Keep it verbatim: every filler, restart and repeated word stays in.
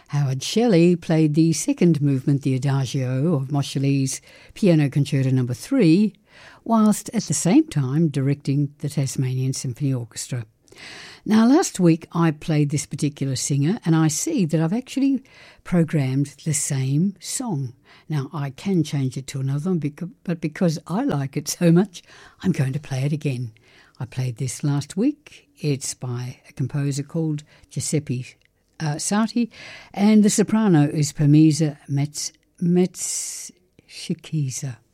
Howard Shelley played the second movement, the Adagio of Moscheles' Piano Concerto Number three, whilst at the same time directing the Tasmanian Symphony Orchestra. Now, last week I played this particular singer, and I see that I've actually programmed the same song. Now, I can change it to another one, but because I like it so much, I'm going to play it again. I played this last week. It's by a composer called Giuseppe uh, Sarti, and the soprano is Permisa Metz, Metzschikiza.